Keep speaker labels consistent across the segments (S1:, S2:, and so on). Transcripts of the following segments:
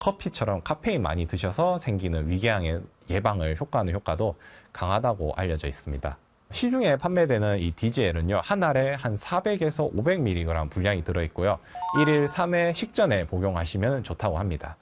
S1: 커피처럼 카페인 많이 드셔서 생기는 위궤양의 예방을 효과하는 효과도 강하다고 알려져 있습니다. 시중에 판매되는 이 DGL은요, 한 알에 한 400에서 500mg 분량이 들어있고요. 1일 3회 식전에 복용하시면 좋다고 합니다.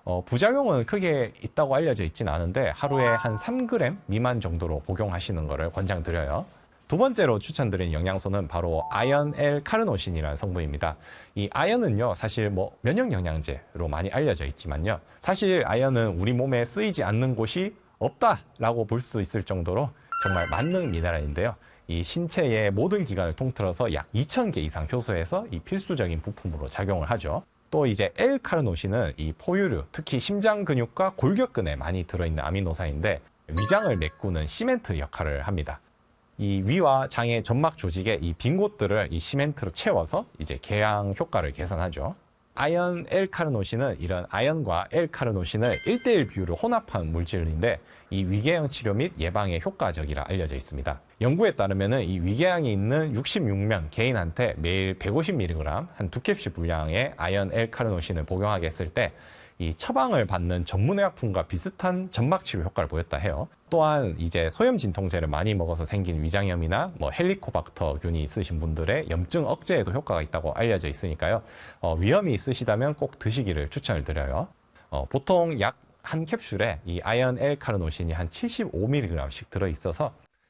S1: 부작용은 크게 있다고 알려져 있진 않은데 하루에 한 3g 미만 정도로 복용하시는 것을 권장드려요. 두 번째로 추천드린 영양소는 바로 아연 L-카르노신이라는 성분입니다. 이 아연은요, 사실 면역 영양제로 많이 알려져 있지만요, 사실 아연은 우리 몸에 쓰이지 않는 곳이 없다라고 볼 수 있을 정도로 정말 만능 미네랄인데요. 이 신체의 모든 기관을 통틀어서 약 2,000개 이상 효소에서 이 필수적인 부품으로 작용을 하죠. 또 이제 L-카르노신은 이 포유류, 특히 심장 근육과 골격근에 많이 들어있는 아미노산인데 위장을 메꾸는 시멘트 역할을 합니다. 이 위와 장의 점막 조직의 이 빈 곳들을 이 시멘트로 채워서 이제 궤양 효과를 개선하죠. 아연 L-카르노신은 이런 아연과 L-카르노신을 1:1 비율로 혼합한 물질인데 이 위궤양 치료 및 예방에 효과적이라 알려져 있습니다. 연구에 따르면 이 위궤양이 있는 66명 개인한테 매일 150mg 한 2캡슐 분량의 아연 L-카르노신을 복용하게 했을 때 이 처방을 받는 전문의약품과 비슷한 점막 치료 효과를 보였다 해요. 또한 이제 소염 진통제를 많이 먹어서 생긴 위장염이나 헬리코박터균이 있으신 분들의 염증 억제에도 효과가 있다고 알려져 있으니까요. 위험이 있으시다면 꼭 드시기를 추천을 드려요. 보통 약 한 캡슐에 이 아연 L-카르노신이 한 75mg씩 들어있어서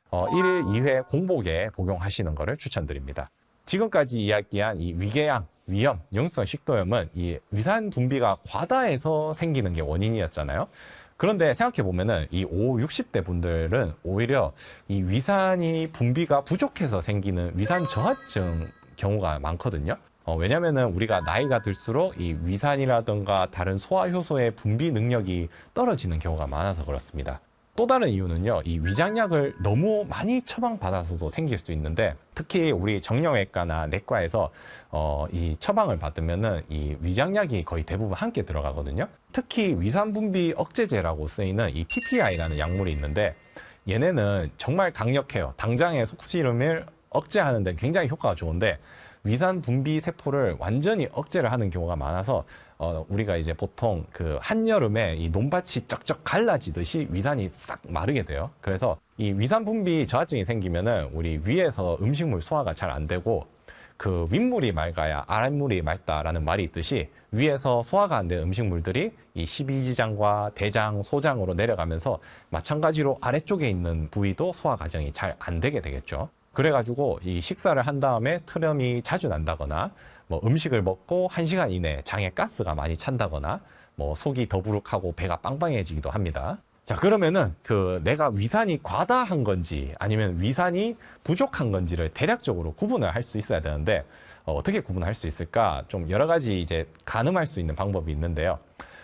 S1: 1일 2회 공복에 복용하시는 것을 추천드립니다. 지금까지 이야기한 이 위궤양, 위염, 역류성 식도염은 이 위산 분비가 과다해서 생기는 게 원인이었잖아요. 그런데 생각해보면은 이 50, 60대 분들은 오히려 이 위산이 분비가 부족해서 생기는 위산 저하증 경우가 많거든요. 왜냐면은 우리가 나이가 들수록 이 위산이라든가 다른 소화 효소의 분비 능력이 떨어지는 경우가 많아서 그렇습니다. 또 다른 이유는요, 이 위장약을 너무 많이 처방받아서도 생길 수 있는데, 특히 우리 정형외과나 내과에서 이 처방을 받으면은 이 위장약이 거의 대부분 함께 들어가거든요. 특히 위산분비 억제제라고 쓰이는 이 PPI라는 약물이 있는데, 얘네는 정말 강력해요. 당장의 속쓰림을 억제하는 데 굉장히 효과가 좋은데, 위산 분비 세포를 완전히 억제를 하는 경우가 많아서 우리가 이제 보통 그 한여름에 이 논밭이 쩍쩍 갈라지듯이 위산이 싹 마르게 돼요. 그래서 이 위산 분비 저하증이 생기면은 우리 위에서 음식물 소화가 잘 안 되고 그 윗물이 맑아야 아랫물이 맑다라는 말이 있듯이 위에서 소화가 안 된 음식물들이 이 십이지장과 대장, 소장으로 내려가면서 마찬가지로 아래쪽에 있는 부위도 소화 과정이 잘 안 되게 되겠죠. 그래가지고 이 식사를 한 다음에 트름이 자주 난다거나 음식을 먹고 1시간 이내에 장에 가스가 많이 찬다거나 속이 더부룩하고 배가 빵빵해지기도 합니다. 자, 그러면은 내가 위산이 과다한 건지 아니면 위산이 부족한 건지를 대략적으로 구분을 할 수 있어야 되는데 어떻게 구분할 수 있을까? 좀 여러 가지 이제 가늠할 수 있는 방법이 있는데요.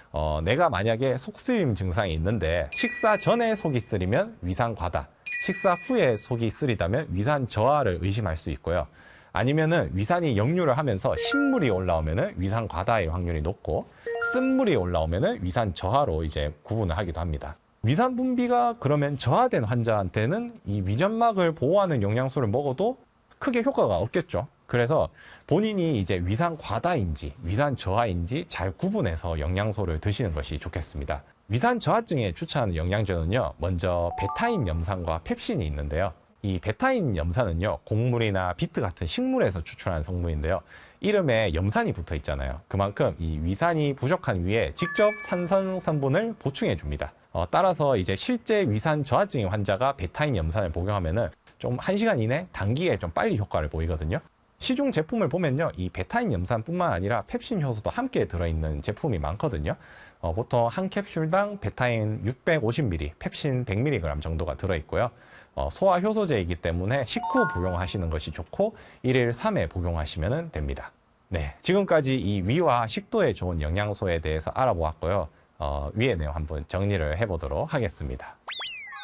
S1: 내가 만약에 속쓰림 증상이 있는데 식사 전에 속이 쓰리면 위산 과다, 식사 후에 속이 쓰리다면 위산 저하를 의심할 수 있고요. 아니면은 위산이 역류를 하면서 신물이 올라오면은 위산 과다의 확률이 높고, 쓴물이 올라오면은 위산 저하로 이제 구분을 하기도 합니다. 위산 분비가 그러면 저하된 환자한테는 이 위점막을 보호하는 영양소를 먹어도 크게 효과가 없겠죠. 그래서 본인이 이제 위산 과다인지 위산 저하인지 잘 구분해서 영양소를 드시는 것이 좋겠습니다. 위산 저하증에 추천하는 영양제는요, 먼저 베타인 염산과 펩신이 있는데요. 이 베타인 염산은요, 곡물이나 비트 같은 식물에서 추출하는 성분인데요. 이름에 염산이 붙어 있잖아요. 그만큼 이 위산이 부족한 위에 직접 산성 성분을 보충해 줍니다. 따라서 이제 실제 위산 저하증의 환자가 베타인 염산을 복용하면은 좀 1시간 이내 단기에 좀 빨리 효과를 보이거든요. 시중 제품을 보면요, 이 베타인 염산뿐만 아니라 펩신 효소도 함께 들어있는 제품이 많거든요. 보통 한 캡슐당 베타인 650mg, 펩신 100mg 정도가 들어있고요. 소화 효소제이기 때문에 식후 복용하시는 것이 좋고 1일 3회 복용하시면 됩니다. 네, 지금까지 이 위와 식도에 좋은 영양소에 대해서 알아보았고요. 위의 내용 한번 정리를 해보도록 하겠습니다.